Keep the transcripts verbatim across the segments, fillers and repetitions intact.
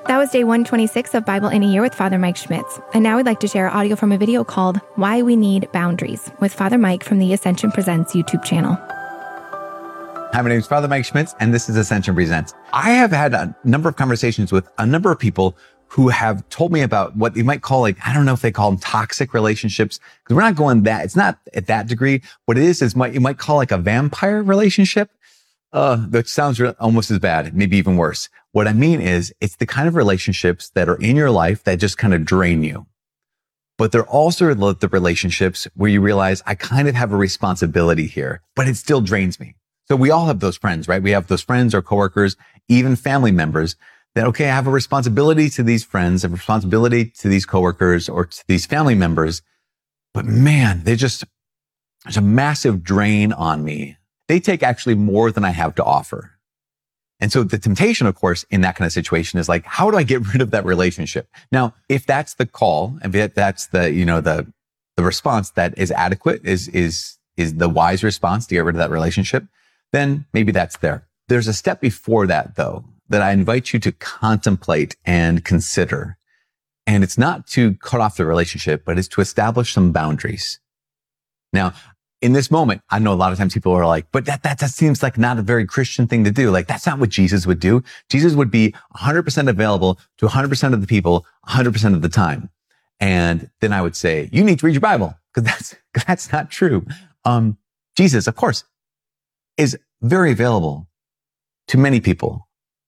That was day one twenty-six of Bible in a Year with Father Mike Schmitz. And now we'd like to share audio from a video called Why We Need Boundaries with Father Mike from the Ascension Presents YouTube channel. Hi, my name is Father Mike Schmitz, and this is Ascension Presents. I have had a number of conversations with a number of people who have told me about what you might call, like, I don't know if they call them toxic relationships, because we're not going that, it's not at that degree. What it is, is what you might call like a vampire relationship. Uh, that sounds re- almost as bad, maybe even worse. What I mean is, it's the kind of relationships that are in your life that just kind of drain you. But they're also the relationships where you realize, I kind of have a responsibility here, but it still drains me. So we all have those friends, right? We have those friends or coworkers, even family members that, okay, I have a responsibility to these friends, a responsibility to these coworkers or to these family members. But man, they just, there's a massive drain on me. They take actually more than I have to offer. And so the temptation, of course, in that kind of situation is like, how do I get rid of that relationship? Now, if that's the call, and if that's the, you know, the, the response that is adequate, is, is, is the wise response to get rid of that relationship, then maybe that's there. There's a step before that, though, that I invite you to contemplate and consider. And it's not to cut off the relationship, but it's to establish some boundaries. Now, in this moment, I know a lot of times people are like, but that, that, that seems like not a very Christian thing to do. Like, that's not what Jesus would do. Jesus would be one hundred percent available to one hundred percent of the people, one hundred percent of the time. And then I would say, you need to read your Bible, because that's, cause that's not true. Um, Jesus, of course, is very available to many people.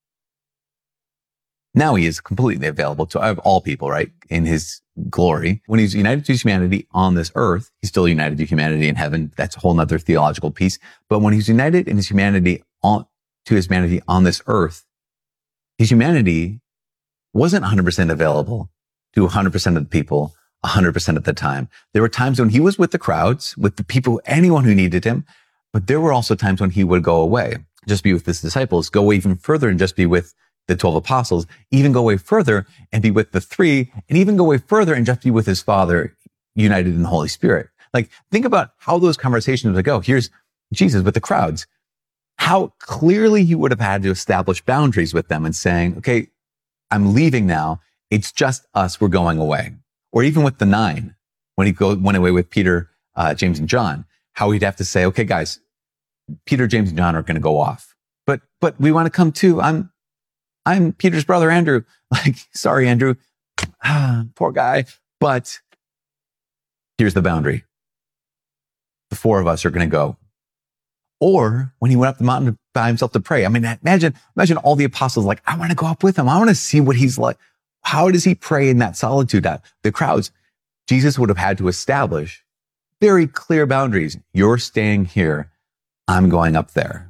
Now he is completely available to all people, right? In his glory. When he's united to humanity on this earth, he's still united to humanity in heaven. That's a whole nother theological piece. But when he's united in his humanity on, to his humanity on this earth, his humanity wasn't one hundred percent available to one hundred percent of the people, one hundred percent of the time. There were times when he was with the crowds, with the people, anyone who needed him. But there were also times when he would go away, just be with his disciples, go even further and just be with the twelve apostles, even go way further and be with the three, and even go way further and just be with his Father, united in the Holy Spirit. Like, think about how those conversations would go. Here's Jesus with the crowds. How clearly he would have had to establish boundaries with them and saying, okay, I'm leaving now. It's just us. We're going away. Or even with the nine, when he go, went away with Peter, uh, James, and John, how he'd have to say, okay, guys, Peter, James, and John are going to go off. But, but we want to come too. I'm, I'm Peter's brother, Andrew. Like, sorry, Andrew. Ah, poor guy. But here's the boundary. The four of us are going to go. Or when he went up the mountain by himself to pray. I mean, imagine, imagine all the apostles like, I want to go up with him. I want to see what he's like. How does he pray in that solitude? The crowds. Jesus would have had to establish very clear boundaries. You're staying here. I'm going up there.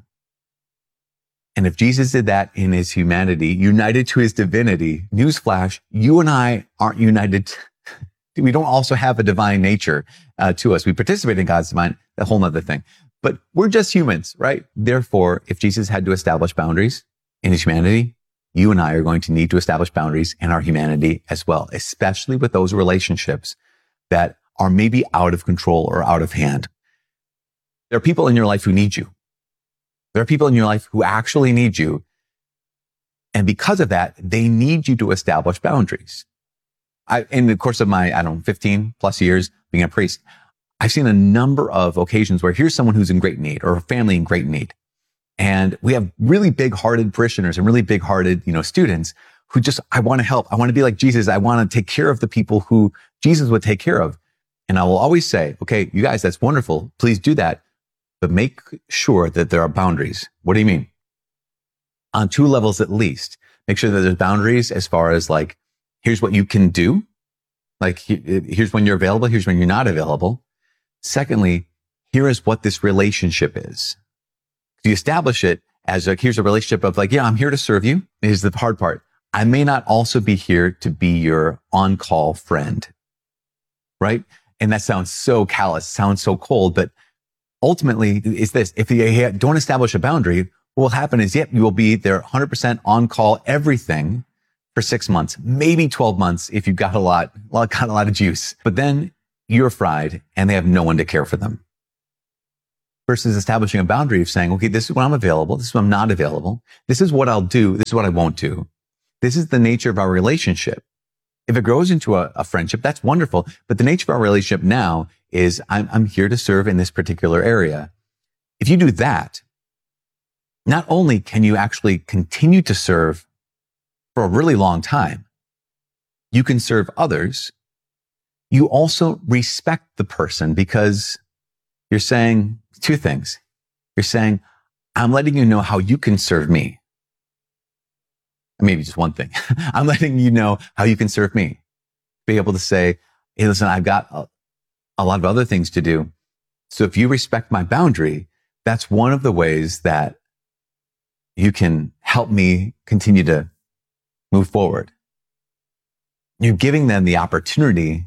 And if Jesus did that in his humanity, united to his divinity, newsflash, you and I aren't united. We don't also have a divine nature uh, to us. We participate in God's divine, a whole nother thing. But we're just humans, right? Therefore, if Jesus had to establish boundaries in his humanity, you and I are going to need to establish boundaries in our humanity as well, especially with those relationships that are maybe out of control or out of hand. There are people in your life who need you. There are people in your life who actually need you. And because of that, they need you to establish boundaries. I, in the course of my, I don't know, fifteen plus years being a priest, I've seen a number of occasions where here's someone who's in great need or a family in great need. And we have really big-hearted parishioners and really big-hearted, you know, students who just, I want to help. I want to be like Jesus. I want to take care of the people who Jesus would take care of. And I will always say, okay, you guys, that's wonderful. Please do that. But make sure that there are boundaries. What do you mean? On two levels at least. Make sure that there's boundaries as far as like, here's what you can do. Like, here's when you're available. Here's when you're not available. Secondly, here is what this relationship is. You establish it as like, here's a relationship of like, yeah, I'm here to serve you. Here's the hard part. I may not also be here to be your on-call friend. Right? And that sounds so callous, sounds so cold, but ultimately, is this, if you don't establish a boundary, what will happen is, yep, you will be there one hundred percent on call, everything for six months, maybe twelve months if you've got a lot, got a lot of juice. But then you're fried and they have no one to care for them. Versus establishing a boundary of saying, okay, this is when I'm available. This is when I'm not available. This is what I'll do. This is what I won't do. This is the nature of our relationship. If it grows into a, a friendship, that's wonderful. But the nature of our relationship now is I'm, I'm here to serve in this particular area. If you do that, not only can you actually continue to serve for a really long time, you can serve others. You also respect the person because you're saying two things. You're saying, I'm letting you know how you can serve me. Maybe just one thing. I'm letting you know how you can serve me. Be able to say, hey, listen, I've got a, a lot of other things to do. So if you respect my boundary, that's one of the ways that you can help me continue to move forward. You're giving them the opportunity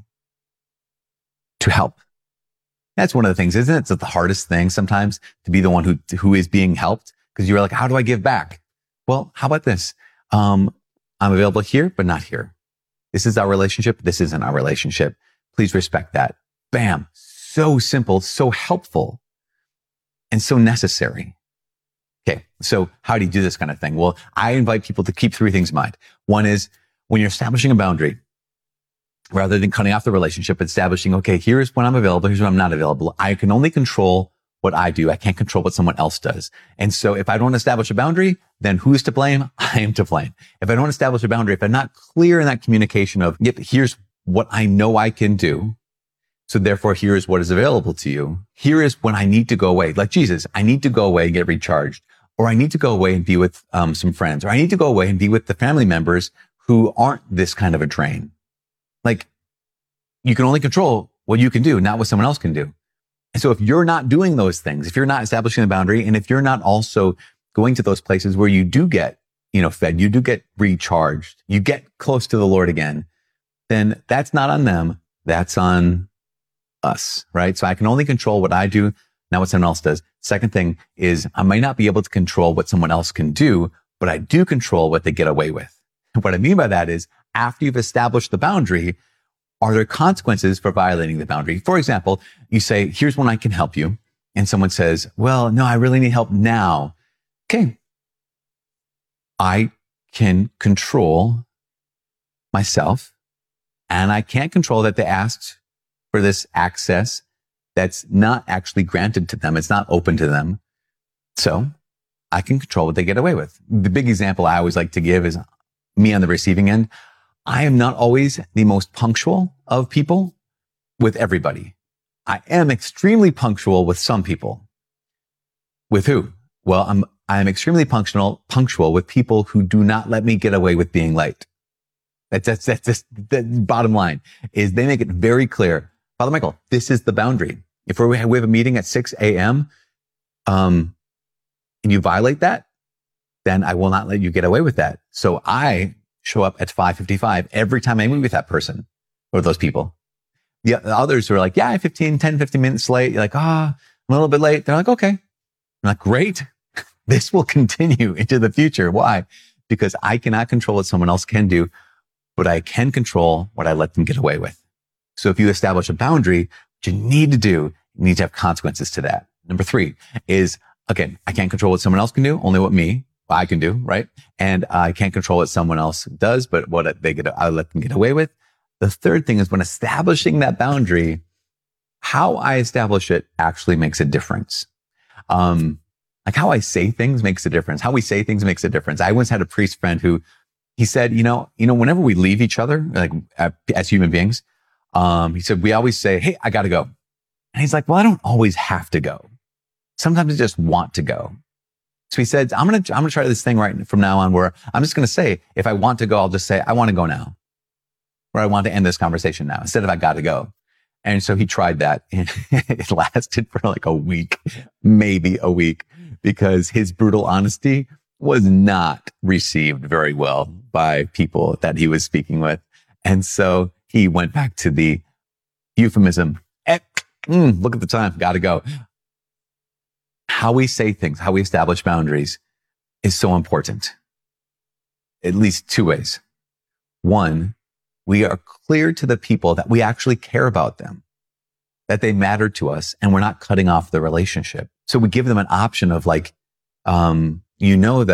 to help. That's one of the things, isn't it? It's the hardest thing sometimes to be the one who, who is being helped, because you're like, how do I give back? Well, how about this? Um, I'm available here, but not here. This is our relationship. This isn't our relationship. Please respect that. Bam. So simple, so helpful, and so necessary. Okay. So how do you do this kind of thing? Well, I invite people to keep three things in mind. One is when you're establishing a boundary, rather than cutting off the relationship, establishing, okay, here's when I'm available. Here's when I'm not available. I can only control what I do. I can't control what someone else does. And so if I don't establish a boundary, then who's to blame? I am to blame. If I don't establish a boundary, if I'm not clear in that communication of, yep, here's what I know I can do, so therefore here is what is available to you. Here is when I need to go away. Like Jesus, I need to go away and get recharged, or I need to go away and be with um, some friends, or I need to go away and be with the family members who aren't this kind of a drain. Like, you can only control what you can do, not what someone else can do. And so if you're not doing those things, if you're not establishing a boundary, and if you're not also going to those places where you do get, you know, fed, you do get recharged, you get close to the Lord again, then that's not on them. That's on us, right? So I can only control what I do, not what someone else does. Second thing is I might not be able to control what someone else can do, but I do control what they get away with. What I mean by that is after you've established the boundary, are there consequences for violating the boundary? For example, you say, here's when I can help you. And someone says, well, no, I really need help now. Okay. I can control myself, and I can't control that they asked for this access that's not actually granted to them. It's not open to them. So I can control what they get away with. The big example I always like to give is me on the receiving end. I am not always the most punctual of people with everybody. I am extremely punctual with some people. With who? Well, I'm, I'm extremely punctual, punctual with people who do not let me get away with being late. That's, that's, that's just the bottom line is they make it very clear. Father Michael, this is the boundary. If we have, we have a meeting at six a.m., um, and you violate that, then I will not let you get away with that. So I show up at five fifty-five every time I meet with that person or those people. The, the others are like, yeah, fifteen, ten, fifteen minutes late. You're like, ah, oh, I'm a little bit late. They're like, okay. I'm like, great. This will continue into the future. Why? Because I cannot control what someone else can do, but I can control what I let them get away with. So if you establish a boundary, what you need to do, you need to have consequences to that. Number three is, again, I can't control what someone else can do, only what me, what I can do, right? And I can't control what someone else does, but what they get, I let them get away with. The third thing is when establishing that boundary, how I establish it actually makes a difference. Um, like how I say things makes a difference. How we say things makes a difference. I once had a priest friend who, he said, you know, you know, whenever we leave each other, like uh, as human beings, um, he said, we always say, hey, I got to go. And he's like, well, I don't always have to go. Sometimes I just want to go. So he said, I'm going to, I'm going to try this thing right from now on where I'm just going to say, if I want to go, I'll just say, I want to go now, or I want to end this conversation now instead of I got to go. And so he tried that, and it lasted for like a week, maybe a week, because his brutal honesty was not received very well by people that he was speaking with. And so he went back to the euphemism. Eh, mm, look at the time. Got to go. How we say things, how we establish boundaries is so important. At least two ways. One, we are clear to the people that we actually care about them, that they matter to us, and we're not cutting off the relationship. So we give them an option of like, um, you know that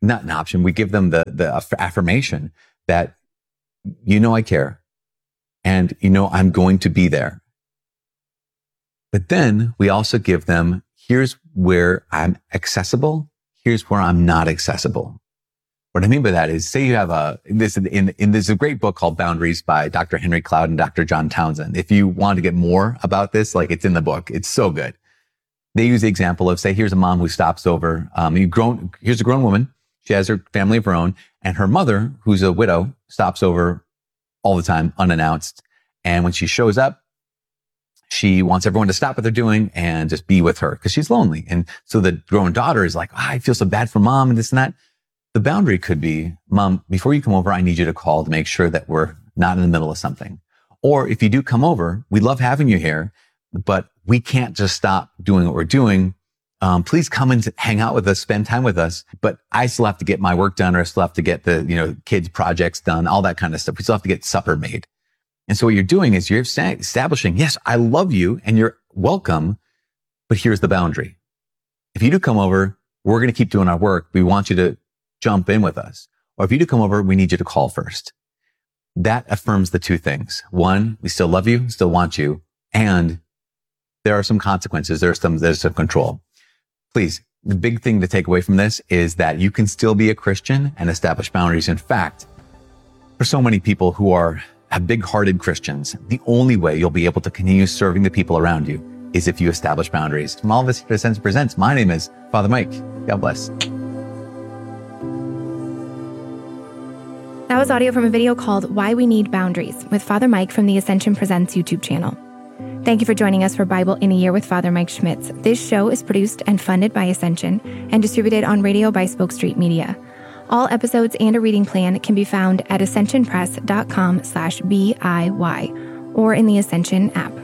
not an option. We give them the, the aff- affirmation that, you know, I care and, you know, I'm going to be there. But then we also give them, here's where I'm accessible. Here's where I'm not accessible. What I mean by that is, say you have a, this in, in, there's a great book called Boundaries by Doctor Henry Cloud and Doctor John Townsend. If you want to get more about this, like it's in the book. It's so good. They use the example of, say, here's a mom who stops over, um, you grown, here's a grown woman. She has her family of her own, and her mother, who's a widow, stops over all the time, unannounced. And when she shows up, she wants everyone to stop what they're doing and just be with her because she's lonely. And so the grown daughter is like, oh, I feel so bad for mom and this and that. The boundary could be, Mom, before you come over, I need you to call to make sure that we're not in the middle of something. Or if you do come over, we love having you here, but we can't just stop doing what we're doing. Um, please come and hang out with us, spend time with us. But I still have to get my work done, or I still have to get the, you know, kids' projects done, all that kind of stuff. We still have to get supper made. And so what you're doing is you're establishing, yes, I love you and you're welcome, but here's the boundary. If you do come over, we're going to keep doing our work. We want you to jump in with us. Or if you do come over, we need you to call first. That affirms the two things. One, we still love you, still want you, and there are some consequences. There's some, there's some control. Please, the big thing to take away from this is that you can still be a Christian and establish boundaries. In fact, for so many people who are have big-hearted Christians, the only way you'll be able to continue serving the people around you is if you establish boundaries. From all of us here at Ascension Presents, my name is Father Mike. God bless. That was audio from a video called Why We Need Boundaries with Father Mike from the Ascension Presents YouTube channel. Thank you for joining us for Bible in a Year with Father Mike Schmitz. This show is produced and funded by Ascension and distributed on radio by Spoke Street Media. All episodes and a reading plan can be found at ascensionpress.com slash B I Y or in the Ascension app.